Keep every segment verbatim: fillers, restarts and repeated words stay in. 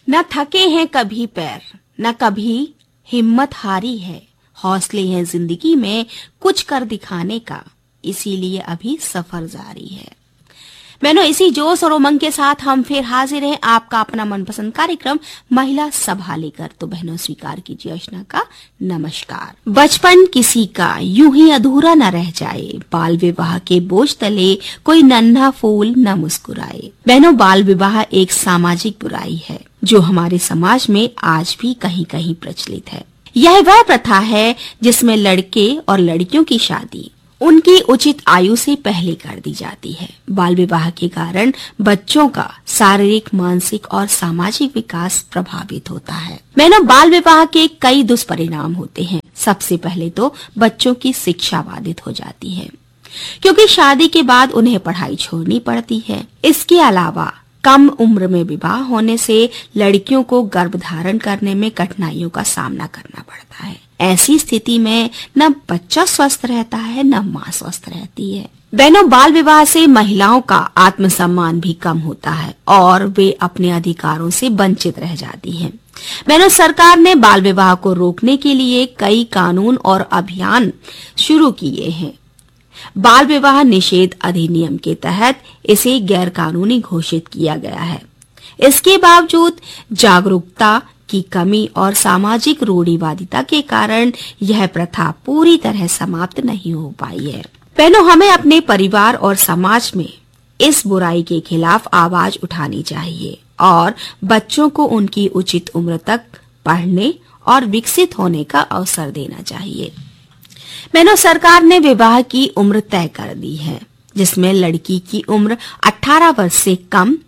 न थके हैं कभी पैर, न कभी हिम्मत हारी है, हौसले हैं जिंदगी में कुछ कर दिखाने का, इसीलिए अभी सफर जारी है। बहनों, इसी जोश और उमंग के साथ हम फिर हाजिर हैं आपका अपना मनपसंद कार्यक्रम महिला सभा लेकर। तो बहनों, स्वीकार कीजिए अर्चना का नमस्कार। बचपन किसी का यूं ही अधूरा न रह जाए, बाल विवाह के बोझ तले कोई नन्हा फूल न मुस्कुराए। बहनों, बाल विवाह एक सामाजिक बुराई है जो हमारे समाज में आज भी कहीं कहीं प्रचलित है। यह वह प्रथा है जिसमें लड़के और लड़कियों की शादी उनकी उचित आयु से पहले कर दी जाती है। बाल विवाह के कारण बच्चों का शारीरिक, मानसिक और सामाजिक विकास प्रभावित होता है। बहनों, बाल विवाह के कई दुष्परिणाम होते हैं। सबसे पहले तो बच्चों की शिक्षा बाधित हो जाती है, क्योंकि शादी के बाद उन्हें पढ़ाई छोड़नी पड़ती है। इसके अलावा कम उम्र में विवाह होने से लड़कियों को गर्भधारण करने में कठिनाइयों का सामना करना पड़ता है। ऐसी स्थिति में न बच्चा स्वस्थ रहता है न माँ स्वस्थ रहती है। बहनों, बाल विवाह से महिलाओं का आत्मसम्मान भी कम होता है और वे अपने अधिकारों से वंचित रह जाती हैं। बहनों, सरकार ने बाल विवाह को रोकने के लिए कई कानून और अभियान शुरू किए हैं। बाल विवाह निषेध अधिनियम के तहत इसे गैर कानूनी घोषित किया गया है। इसके बावजूद जागरूकता की कमी और सामाजिक रूढ़िवादिता के कारण यह प्रथा पूरी तरह समाप्त नहीं हो पाई है। बहनों, हमें अपने परिवार और समाज में इस बुराई के खिलाफ आवाज उठानी चाहिए और बच्चों को उनकी उचित उम्र तक पढ़ने और विकसित होने का अवसर देना चाहिए। बहनों, सरकार ने विवाह की उम्र तय कर दी है, जिसमें लड़की की उम्र अठारह वर्ष से कम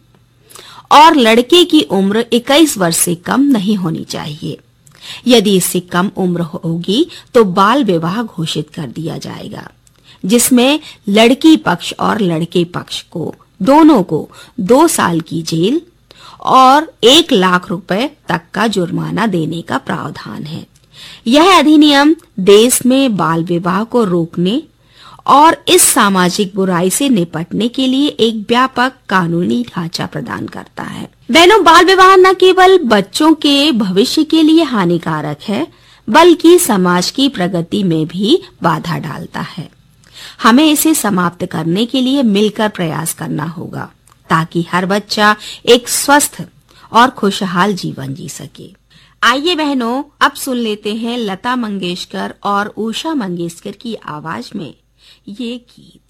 और लड़के की उम्र इक्कीस वर्ष से कम नहीं होनी चाहिए। यदि इससे कम उम्र होगी तो बाल विवाह घोषित कर दिया जाएगा, जिसमें लड़की पक्ष और लड़के पक्ष को दोनों को दो साल की जेल और एक लाख रुपए तक का जुर्माना देने का प्रावधान है। यह अधिनियम देश में बाल विवाह को रोकने और इस सामाजिक बुराई से निपटने के लिए एक व्यापक कानूनी ढांचा प्रदान करता है। बहनों, बाल विवाह न केवल बच्चों के भविष्य के लिए हानिकारक है, बल्कि समाज की प्रगति में भी बाधा डालता है। हमें इसे समाप्त करने के लिए मिलकर प्रयास करना होगा, ताकि हर बच्चा एक स्वस्थ और खुशहाल जीवन जी सके। आइए बहनों, अब सुन लेते हैं लता मंगेशकर और उषा मंगेशकर की आवाज में ये गीत।